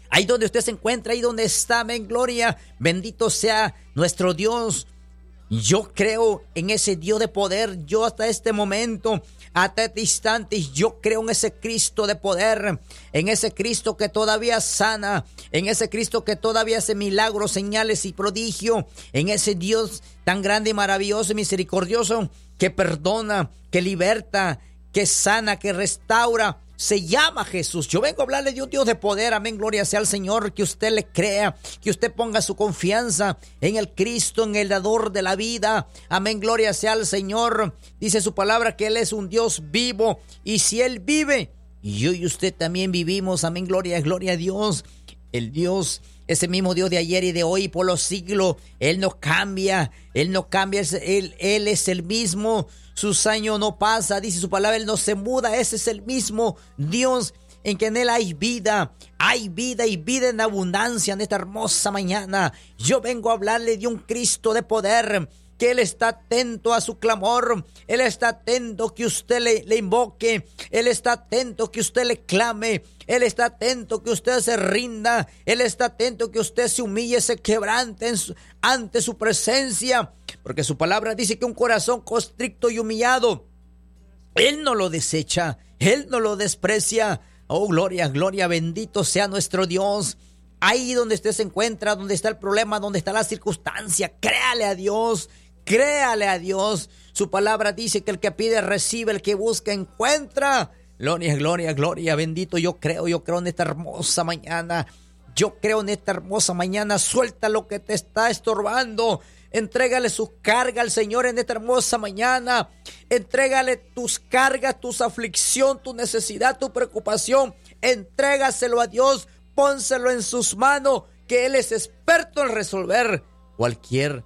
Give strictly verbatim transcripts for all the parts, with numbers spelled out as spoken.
Ahí donde usted se encuentra, ahí donde está, amén, gloria. Bendito sea nuestro Dios. Yo creo en ese Dios de poder. Yo hasta este momento, hasta este instante, yo creo en ese Cristo de poder, en ese Cristo que todavía sana, en ese Cristo que todavía hace milagros, señales y prodigio, en ese Dios tan grande y maravilloso y misericordioso que perdona, que liberta, que sana, que restaura. Se llama Jesús. Yo vengo a hablarle de un Dios de poder. Amén, gloria sea al Señor. Que usted le crea, que usted ponga su confianza en el Cristo, en el dador de la vida. Amén, gloria sea al Señor. Dice su palabra que Él es un Dios vivo, y si Él vive, yo y usted también vivimos. Amén, gloria, gloria a Dios. El Dios, ese mismo Dios de ayer y de hoy y por los siglos, Él no cambia, Él no cambia, Él, Él es el mismo. Sus años no pasa, dice su palabra, Él no se muda. Ese es el mismo Dios en que en Él hay vida, hay vida y vida en abundancia en esta hermosa mañana. Yo vengo a hablarle de un Cristo de poder, que Él está atento a su clamor, Él está atento que usted le, le invoque, Él está atento que usted le clame, Él está atento que usted se rinda, Él está atento que usted se humille, se quebrante en su, ante su presencia, porque su palabra dice que un corazón constricto y humillado, Él no lo desecha, Él no lo desprecia. Oh, gloria, gloria, bendito sea nuestro Dios. Ahí donde usted se encuentra, donde está el problema, donde está la circunstancia, créale a Dios. Créale a Dios. Su palabra dice que el que pide recibe, el que busca encuentra. Gloria, gloria, gloria. Bendito, yo creo, yo creo en esta hermosa mañana. Yo creo en esta hermosa mañana. Suelta lo que te está estorbando. Entrégale sus cargas al Señor en esta hermosa mañana. Entrégale tus cargas, tus aflicción, tu necesidad, tu preocupación. Entrégaselo a Dios. Pónselo en sus manos, que Él es experto en resolver cualquier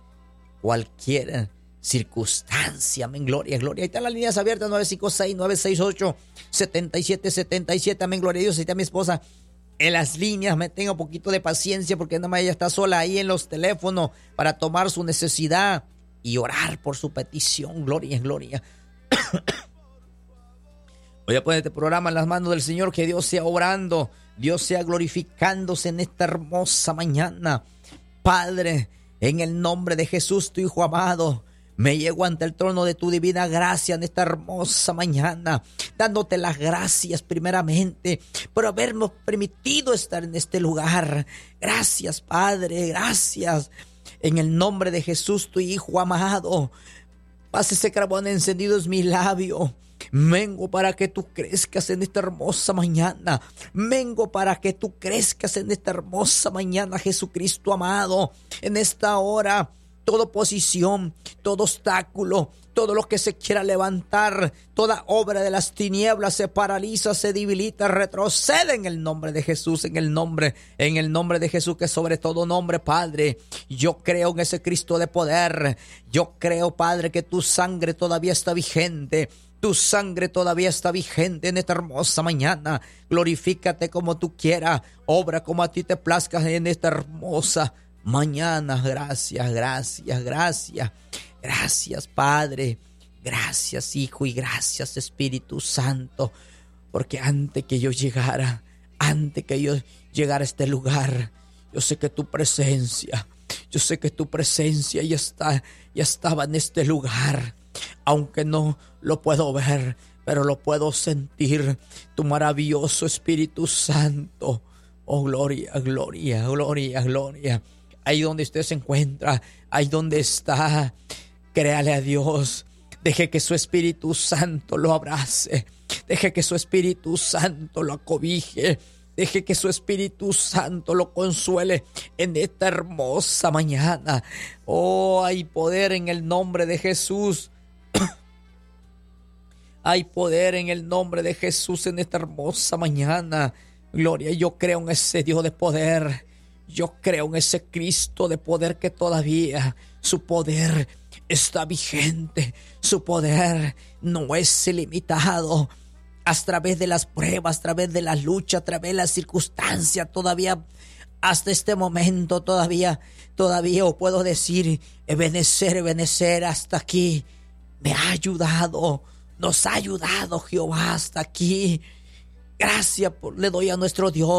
Cualquier circunstancia. Amén, gloria, gloria. Ahí están las líneas abiertas, nueve cinco seis, nueve seis ocho, siete siete siete siete. Amén, gloria a Dios. Ahí está mi esposa en las líneas. Me tenga un poquito de paciencia porque nada más ella está sola ahí en los teléfonos para tomar su necesidad y orar por su petición. Gloria, gloria. Voy a poner este programa en las manos del Señor. Que Dios sea obrando, Dios sea glorificándose en esta hermosa mañana. Padre, en el nombre de Jesús, tu Hijo amado, me llego ante el trono de tu divina gracia en esta hermosa mañana, dándote las gracias primeramente por habernos permitido estar en este lugar. Gracias, Padre, gracias. En el nombre de Jesús, tu Hijo amado, paz ese carbón encendido es mi labio. Vengo para que tú crezcas en esta hermosa mañana. Vengo para que tú crezcas en esta hermosa mañana, Jesucristo amado. En esta hora, toda oposición, todo obstáculo, todo lo que se quiera levantar, toda obra de las tinieblas se paraliza, se debilita, retrocede en el nombre de Jesús, en el nombre, en el nombre de Jesús, que sobre todo nombre, Padre. Yo creo en ese Cristo de poder. Yo creo, Padre, que tu sangre todavía está vigente. Tu sangre todavía está vigente en esta hermosa mañana. Glorifícate como tú quieras. Obra como a ti te plazca en esta hermosa mañana. Gracias, gracias, gracias. Gracias, Padre. Gracias, Hijo, y gracias, Espíritu Santo. Porque antes que yo llegara, antes que yo llegara a este lugar, yo sé que tu presencia, yo sé que tu presencia ya está, ya estaba en este lugar. Aunque no lo puedo ver, pero lo puedo sentir. Tu maravilloso Espíritu Santo. Oh, gloria, gloria, gloria, gloria. Ahí donde usted se encuentra, ahí donde está, créale a Dios. Deje que su Espíritu Santo lo abrace. Deje que su Espíritu Santo lo acobije. Deje que su Espíritu Santo lo consuele en esta hermosa mañana. Oh, hay poder en el nombre de Jesús. Hay poder en el nombre de Jesús en esta hermosa mañana. Gloria, yo creo en ese Dios de poder. Yo creo en ese Cristo de poder que todavía su poder está vigente. Su poder no es ilimitado. A través de las pruebas, a través de la lucha, a través de las circunstancias, todavía hasta este momento, todavía, todavía os puedo decir, Ebenezer, Ebenezer, hasta aquí me ha ayudado. Nos ha ayudado Jehová hasta aquí. Gracias por, le doy a nuestro Dios.